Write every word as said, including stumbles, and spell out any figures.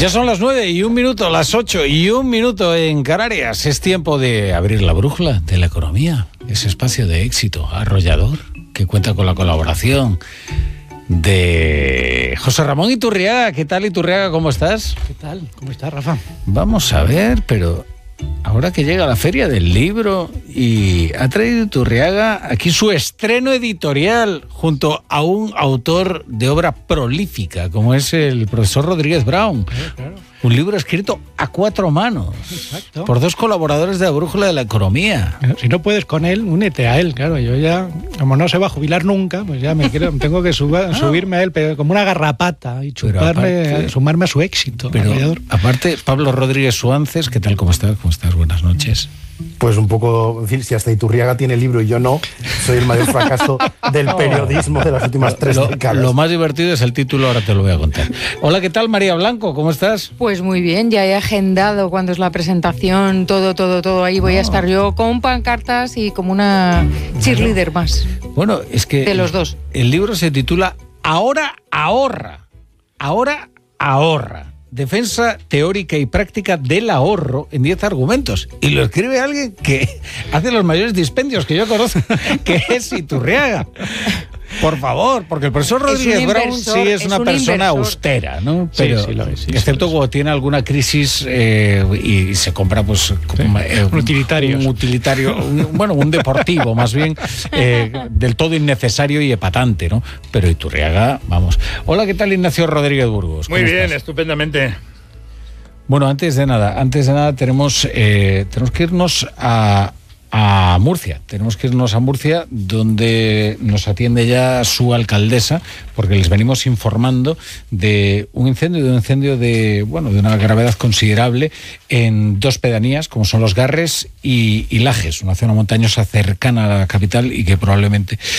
Ya son las nueve y un minuto, las ocho y un minuto en Canarias. Es tiempo de abrir la brújula de la economía, ese espacio de éxito arrollador que cuenta con la colaboración de José Ramón Iturriaga. ¿Qué tal, Iturriaga? ¿Cómo estás? ¿Qué tal? ¿Cómo estás, Rafa? Vamos a ver, pero ahora que llega la Feria del Libro y ha traído Iturriaga aquí su estreno editorial junto a un autor de obra prolífica como es el profesor Rodríguez Brown. Claro, claro. Un libro escrito a cuatro manos. Exacto. Por dos colaboradores de la Brújula de la Economía. Si no puedes con él, únete a él, claro. Yo ya, como no se va a jubilar nunca, pues ya me quiero, tengo que suba, subirme a él, pero como una garrapata y chuparme, aparte, sumarme a su éxito. Pero aparte, Pablo Rodríguez Suances, ¿qué tal? ¿Cómo estás? ¿Cómo estás? Buenas noches. Pues un poco, en fin, si hasta Iturriaga tiene libro y yo no, soy el mayor fracaso del periodismo de las últimas tres lo, décadas. Lo más divertido es el título, ahora te lo voy a contar. Hola, ¿qué tal, María Blanco? ¿Cómo estás? Pues muy bien, ya he agendado cuando es la presentación, todo, todo, todo. Ahí voy a estar yo con pancartas y como una cheerleader más. Bueno, es que... De los dos. El libro se titula Ahora ahorra. Ahora ahorra. Defensa teórica y práctica del ahorro en diez argumentos. Y lo escribe alguien que hace los mayores dispendios que yo conozco, que es Iturriaga. Por favor, porque el profesor Rodríguez Brown sí es, es una un persona inversor. austera, ¿no? Pero, sí, sí lo es, sí, excepto sí, cuando tiene alguna crisis eh, y se compra pues sí. eh, un utilitario, un utilitario, un, bueno, un deportivo más bien, eh, del todo innecesario y epatante, ¿no? Pero Iturriaga, vamos. Hola, ¿qué tal, Ignacio Rodríguez Burgos? Muy bien, estás? Estupendamente. Bueno, antes de nada, antes de nada tenemos eh, tenemos que irnos a a Murcia. Tenemos que irnos a Murcia, donde nos atiende ya su alcaldesa, porque les venimos informando de un incendio, de un incendio de, bueno, de una gravedad considerable en dos pedanías, como son Los Garres y, y Lajes, una zona montañosa cercana a la capital y que probablemente